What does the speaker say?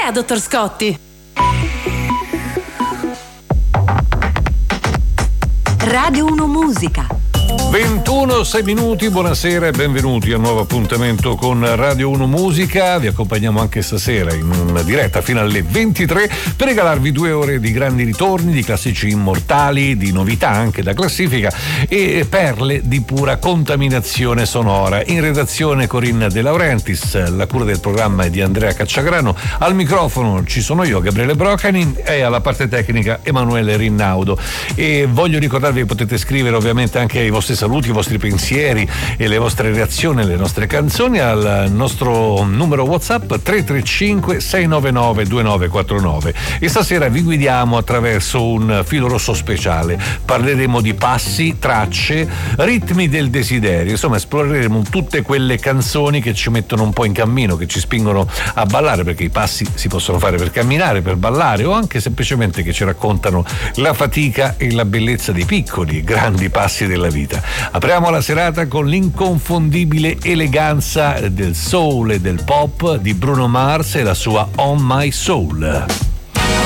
è, dottor Scotti? Radio 1 Musica. 21, 6 minuti, buonasera e benvenuti a un nuovo appuntamento con Radio 1 Musica. Vi accompagniamo anche stasera in diretta fino alle 23 per regalarvi 2 ore di grandi ritorni, di classici immortali, di novità anche da classifica e perle di pura contaminazione sonora. In redazione Corinna De Laurentiis, la cura del programma è di Andrea Cacciagrano, al microfono ci sono io, Gabriele Brocani, e alla parte tecnica Emanuele Rinnaudo. E voglio ricordarvi che potete scrivere ovviamente anche i vostri saluti, i vostri pensieri e le vostre reazioni alle nostre canzoni al nostro numero WhatsApp 335 699 2949. E stasera vi guidiamo attraverso un filo rosso speciale. Parleremo di passi, tracce, ritmi del desiderio, insomma esploreremo tutte quelle canzoni che ci mettono un po' in cammino, che ci spingono a ballare, perché i passi si possono fare per camminare, per ballare o anche semplicemente che ci raccontano la fatica e la bellezza dei piccoli grandi passi della vita. Apriamo la serata con l'inconfondibile eleganza del soul e del pop di Bruno Mars e la sua On My Soul.